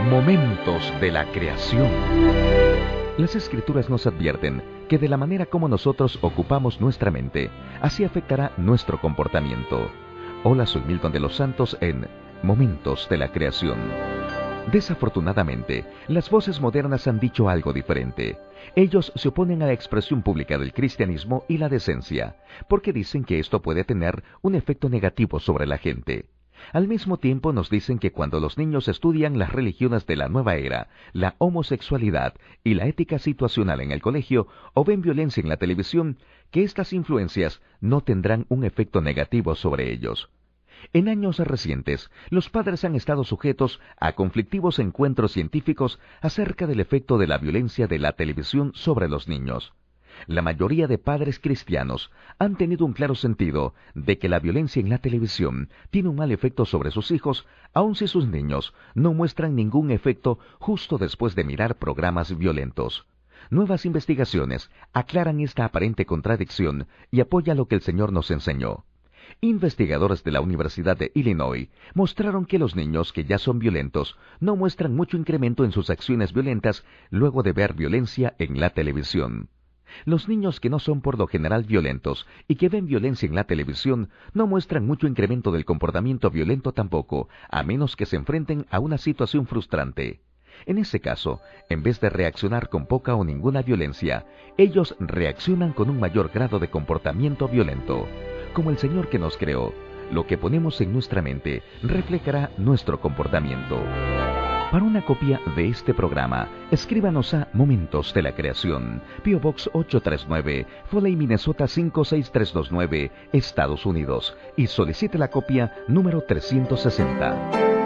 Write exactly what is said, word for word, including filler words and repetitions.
Momentos de la creación. Las Escrituras nos advierten que de la manera como nosotros ocupamos nuestra mente, así afectará nuestro comportamiento. Hola, soy Milton de los Santos en Momentos de la Creación. Desafortunadamente, las voces modernas han dicho algo diferente. Ellos se oponen a la expresión pública del cristianismo y la decencia, porque dicen que esto puede tener un efecto negativo sobre la gente. Al mismo tiempo nos dicen que cuando los niños estudian las religiones de la nueva era, la homosexualidad y la ética situacional en el colegio o ven violencia en la televisión, que estas influencias no tendrán un efecto negativo sobre ellos. En años recientes, los padres han estado sujetos a conflictivos encuentros científicos acerca del efecto de la violencia de la televisión sobre los niños. La mayoría de padres cristianos han tenido un claro sentido de que la violencia en la televisión tiene un mal efecto sobre sus hijos, aun si sus niños no muestran ningún efecto justo después de mirar programas violentos. Nuevas investigaciones aclaran esta aparente contradicción y apoya lo que el Señor nos enseñó. Investigadores de la Universidad de Illinois mostraron que los niños que ya son violentos no muestran mucho incremento en sus acciones violentas luego de ver violencia en la televisión. Los niños que no son por lo general violentos y que ven violencia en la televisión no muestran mucho incremento del comportamiento violento tampoco, a menos que se enfrenten a una situación frustrante. En ese caso, en vez de reaccionar con poca o ninguna violencia, ellos reaccionan con un mayor grado de comportamiento violento. Como el Señor que nos creó, lo que ponemos en nuestra mente reflejará nuestro comportamiento. Para una copia de este programa, escríbanos a Momentos de la Creación, P O Box ocho tres nueve, Foley, Minnesota cinco seis tres dos nueve, Estados Unidos, y solicite la copia número trescientos sesenta.